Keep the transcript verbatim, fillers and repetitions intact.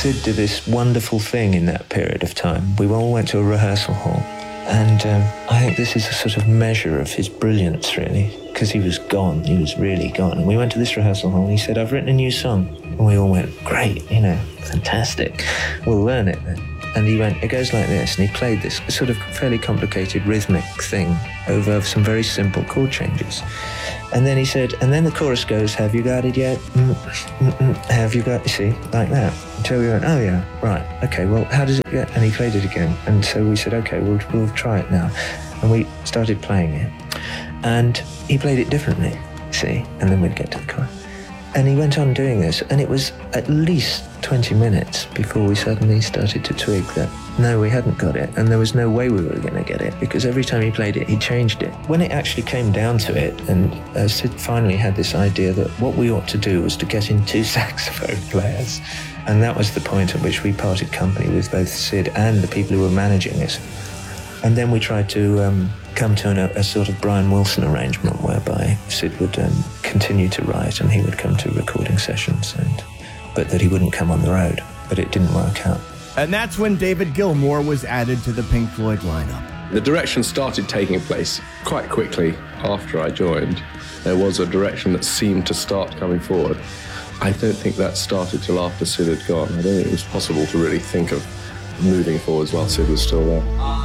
Sid did this wonderful thing in that period of time. We all went to a rehearsal hall, and um, I think this is a sort of measure of his brilliance, really, because he was gone. He was really gone. And we went to this rehearsal hall, and he said, "I've written a new song." And we all went, "Great, you know, fantastic. We'll learn it then." And he went, "It goes like this." And he played this sort of fairly complicated rhythmic thing over some very simple chord changes. And then he said, and then the chorus goes, "Have you got it yet? Mm, mm, mm, have you got, you see, like that." Until we went, "Oh yeah, right, okay, well, how does it get?" And he played it again. And so we said, "Okay, we'll, we'll try it now." And we started playing it. And he played it differently, see, and then we'd get to the chorus. And he went on doing this, and it was at least twenty minutes before we suddenly started to twig that, no, we hadn't got it, and there was no way we were going to get it, because every time he played it, he changed it. When it actually came down to it, and uh, Sid finally had this idea that what we ought to do was to get in two saxophone players, and that was the point at which we parted company with both Sid and the people who were managing it. And then we tried to um, come to an, a, a sort of Brian Wilson arrangement whereby Sid would um, continue to write and he would come to recording sessions, and but that he wouldn't come on the road. But it didn't work out. And that's when David Gilmour was added to the Pink Floyd lineup. The direction started taking place quite quickly after I joined. There was a direction that seemed to start coming forward. I don't think that started till after Sid had gone. I don't think it was possible to really think of moving forwards while Sid was still there.